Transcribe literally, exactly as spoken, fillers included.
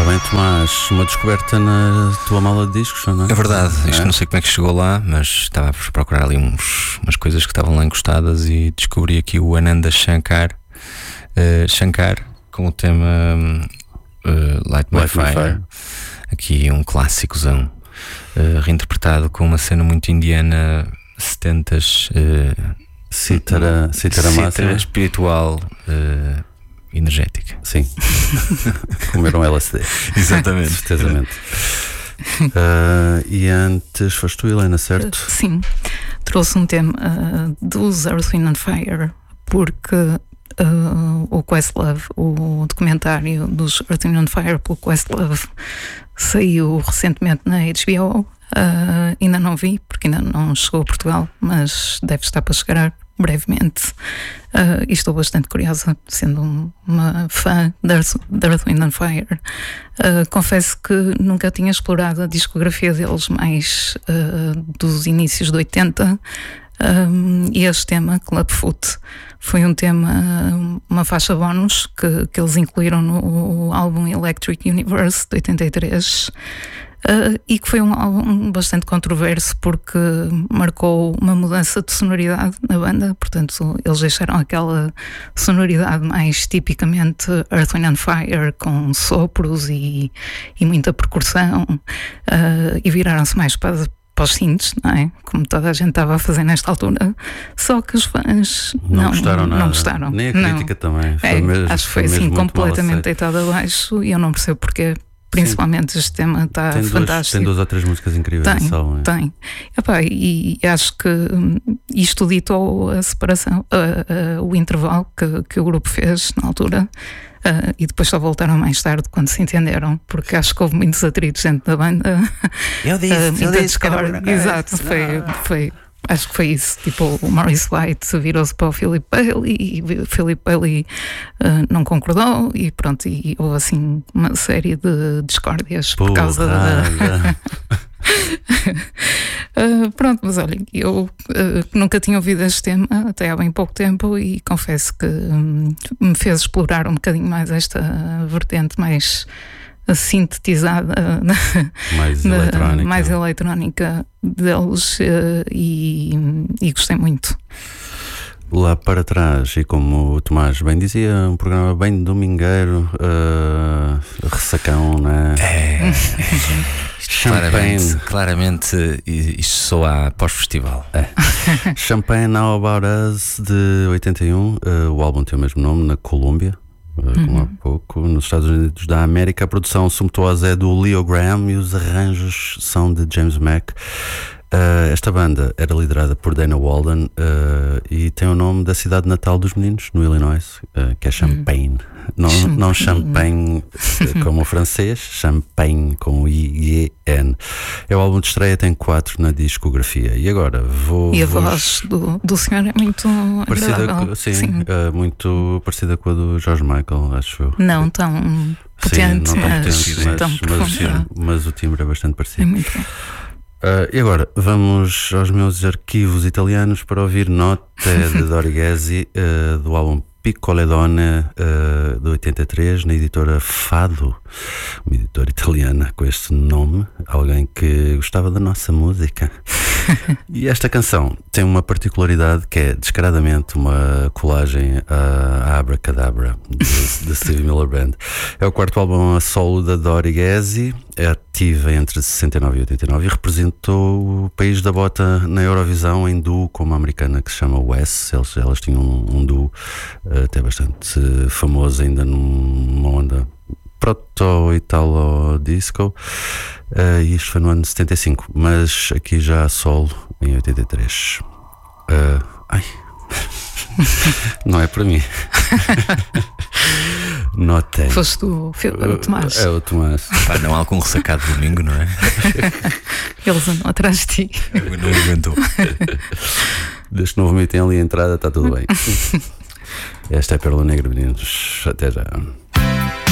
Está bem, Tomás, uma descoberta na tua mala de discos, não é? É verdade, isto é? Não sei como é que chegou lá, mas estava a procurar ali uns, umas coisas que estavam lá encostadas e descobri aqui o Ananda Shankar, uh, Shankar com o tema uh, Light My Light My Fire. Fire. Aqui um clássicozão, uh, reinterpretado com uma cena muito indiana, setentas, uh, Cítara, cítara máxima. espiritual, uh, energética. Sim. Comeram L S D. Exatamente. Certezamente. Uh, e antes foste tu, Helena, certo? Sim, trouxe um tema uh, dos Earth, Wind and Fire, porque uh, o Questlove, o documentário dos Earth, Wind and Fire pelo Questlove, saiu recentemente na H B O. Uh, ainda não vi, porque ainda não chegou a Portugal, mas deve estar para chegar brevemente. Uh, e estou bastante curiosa, sendo um, uma fã de Earth, Earth, Wind and Fire. Uh, confesso que nunca tinha explorado a discografia deles mais uh, dos inícios de oitenta. Um, e este tema, Clubfoot, foi um tema, uma faixa bónus que, que eles incluíram no álbum Electric Universe de oitenta e três. Uh, e que foi um álbum bastante controverso porque marcou uma mudança de sonoridade na banda. Portanto, eles deixaram aquela sonoridade mais tipicamente Earth, Wind and Fire, com sopros e, e muita percussão, uh, e viraram-se mais para, para os synths, não é? Como toda a gente estava a fazer nesta altura. Só que os fãs não, não gostaram nada. Não gostaram. Nem a crítica não. também. Foi é, mesmo, acho que foi, foi assim completamente deitado abaixo e eu não percebo porque. Principalmente. Sim. Este tema está fantástico. Tem duas ou três músicas incríveis. Tem, só, é? tem. Epá, e, e acho que hum, isto ditou a separação, uh, uh, o intervalo que, que o grupo fez na altura, uh, e depois só voltaram mais tarde quando se entenderam, porque acho que houve muitos atritos dentro da banda. Eu disse, uh, eu disse. Exato, foi, foi. Acho que foi isso. Tipo, o Maurice White virou-se para o Philip Bailey e o Philip Bailey uh, não concordou e pronto, e houve assim uma série de discórdias por causa da. uh, pronto, mas olha, eu uh, nunca tinha ouvido este tema até há bem pouco tempo e confesso que um, me fez explorar um bocadinho mais esta vertente mais sintetizada, mais, na, eletrónica. mais eletrónica deles, uh, e, e gostei muito. Lá para trás, e como o Tomás bem dizia, um programa bem domingueiro, uh, ressacão, né? É, é. Champagne. Claramente, claramente isto soa pós-festival. É. Champagne Now About Us de oitenta e um, uh, o álbum tem o mesmo nome, na Colômbia. Como há pouco, nos Estados Unidos da América. A produção sumptuosa é do Leo Graham e os arranjos são de James Mack. Uh, esta banda era liderada por Dana Walden, uh, e tem o nome da cidade natal dos meninos, no Illinois, uh, que é Champagne. Não, Champagne. não Champagne como o francês, Champagne com I E N. É o álbum de estreia, tem quatro na discografia. E agora vou. E a vou... voz do, do senhor é muito parecida agradável. com, sim, sim. Uh, muito parecida com a do George Michael, acho eu. Não tão potente, sim, não tão mas, potente, mas, tão mas, profunda. mas o timbre é bastante parecido. É muito bom. Uh, e agora vamos aos meus arquivos italianos para ouvir Notte de Dori Ghezzi, uh, do álbum Piccoledone, uh, de oitenta e três, na editora Fado, uma editora italiana com este nome, alguém que gostava da nossa música. E esta canção tem uma particularidade que é descaradamente uma colagem a Abracadabra da Stevie Miller Band. É o quarto álbum a solo da Dori Ghezzi, é ativa entre sessenta e nove e oitenta e nove e representou o país da bota na Eurovisão em duo com uma americana que se chama Wes. Eles, elas tinham um, um duo até bastante famoso, ainda numa onda proto-italo-disco, uh, e isto foi no ano de setenta e cinco, mas aqui já a solo em oitenta e três. Uh, ai, não é para mim. Notem. Foste tu, o Tomás. É o Tomás. Pá, não há algum ressacado de domingo, não é? Eles andam atrás de ti. Não aguentou. Desde que não vomitem ali a entrada, está tudo bem. Esta é Pérola Negra, meninos. Até já.